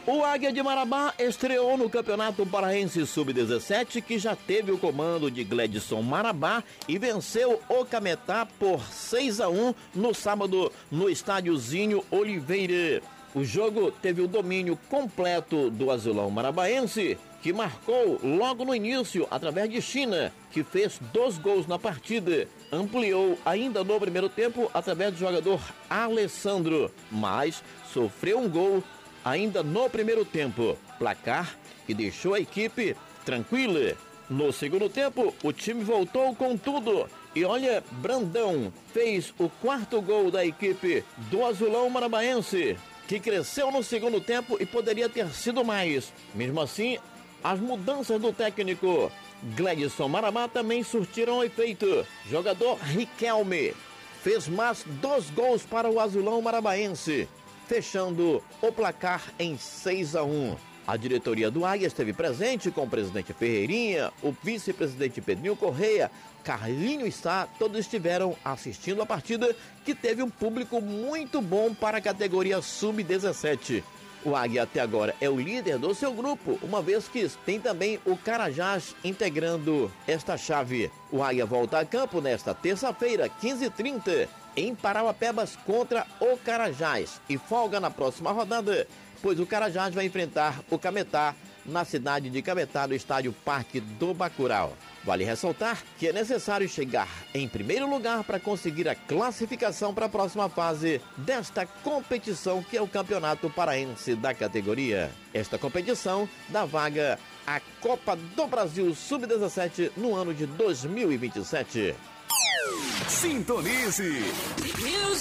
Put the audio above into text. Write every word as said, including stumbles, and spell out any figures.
O Águia de Marabá estreou no Campeonato Paraense sub dezessete, que já teve o comando de Gledson Marabá e venceu o Cametá por seis a um no sábado no Estádiozinho Oliveira. O jogo teve o domínio completo do azulão marabaense, que marcou logo no início através de China, que fez dois gols na partida. Ampliou ainda no primeiro tempo através do jogador Alessandro, mas sofreu um gol ainda no primeiro tempo, placar que deixou a equipe tranquila. No segundo tempo, o time voltou com tudo e olha, Brandão fez o quarto gol da equipe do azulão marabaense, que cresceu no segundo tempo e poderia ter sido mais. Mesmo assim, as mudanças do técnico Gledson Marabá também surtiram efeito. Jogador Riquelme fez mais dois gols para o azulão marabaense, fechando o placar em seis a um. A diretoria do Águia esteve presente com o presidente Ferreirinha, o vice-presidente Pedrinho Correia, Carlinho Sá, todos estiveram assistindo a partida, que teve um público muito bom para a categoria sub dezessete. O Águia até agora é o líder do seu grupo, uma vez que tem também o Carajás integrando esta chave. O Águia volta a campo nesta terça-feira, quinze e trinta, em Parauapebas contra o Carajás, e folga na próxima rodada, pois o Carajás vai enfrentar o Cametá na cidade de Cametá, no estádio Parque do Bacurau. Vale ressaltar que é necessário chegar em primeiro lugar para conseguir a classificação para a próxima fase desta competição, que é o Campeonato Paraense da categoria. Esta competição dá vaga à Copa do Brasil sub dezessete no ano de dois mil e vinte e sete. Sintonize